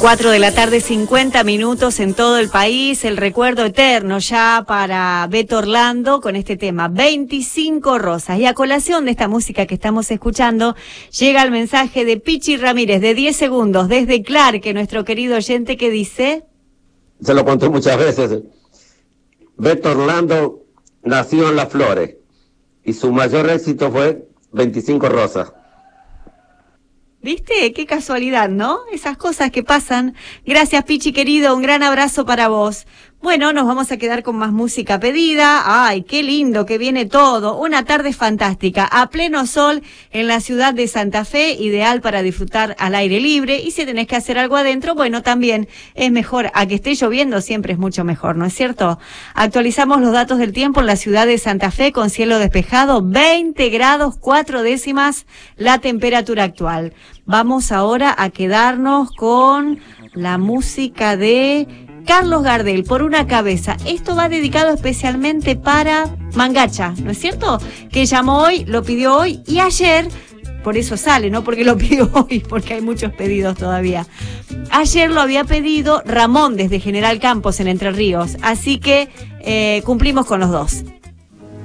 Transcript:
4 de la tarde, 50 minutos en todo el país. El recuerdo eterno ya para Beto Orlando con este tema, 25 rosas. Y a colación de esta música que estamos escuchando, llega el mensaje de Pichi Ramírez de 10 segundos desde Clark, nuestro querido oyente, que dice... Se lo conté muchas veces. Beto Orlando nació en Las Flores y su mayor éxito fue 25 rosas. ¿Viste? Qué casualidad, ¿no? Esas cosas que pasan. Gracias, Pichi, querido. Un gran abrazo para vos. Bueno, nos vamos a quedar con más música pedida. ¡Ay, qué lindo que viene todo! Una tarde fantástica, a pleno sol en la ciudad de Santa Fe, ideal para disfrutar al aire libre. Y si tenés que hacer algo adentro, bueno, también es mejor. A que esté lloviendo siempre es mucho mejor, ¿no es cierto? Actualizamos los datos del tiempo en la ciudad de Santa Fe con cielo despejado, 20 grados 4 décimas la temperatura actual. Vamos ahora a quedarnos con la música de Carlos Gardel, Por una cabeza. Esto va dedicado especialmente para Mangacha, ¿no es cierto? Que llamó hoy, lo pidió hoy y ayer, por eso sale, no porque lo pidió hoy, porque hay muchos pedidos todavía. Ayer lo había pedido Ramón desde General Campos en Entre Ríos, así que cumplimos con los dos.